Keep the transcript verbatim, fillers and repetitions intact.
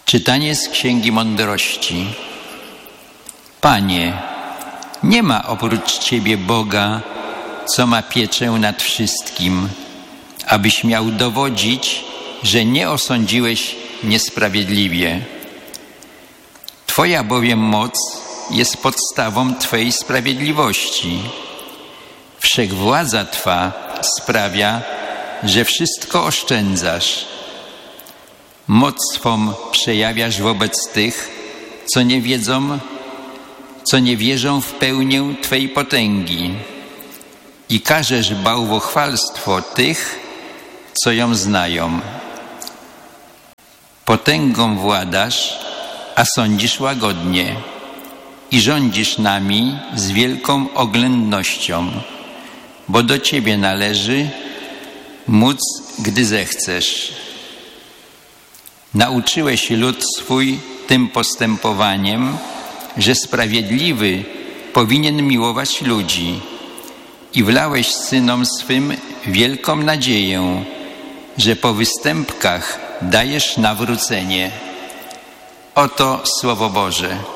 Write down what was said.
Czytanie z Księgi Mądrości. Panie, nie ma oprócz Ciebie Boga, co ma pieczę nad wszystkim, abyś miał dowodzić, że nie osądziłeś niesprawiedliwie. Twoja bowiem moc jest podstawą Twojej sprawiedliwości. Wszechwładza Twa sprawia, że wszystko oszczędzasz. Moc swą przejawiasz wobec tych, co nie wiedzą, co nie wierzą w pełnię Twej potęgi i każesz bałwochwalstwo tych, co ją znają. Potęgą władasz, a sądzisz łagodnie i rządzisz nami z wielką oględnością, bo do Ciebie należy móc, gdy zechcesz. Nauczyłeś lud swój tym postępowaniem, że sprawiedliwy powinien miłować ludzi i wlałeś synom swym wielką nadzieję, że po występkach dajesz nawrócenie. Oto Słowo Boże.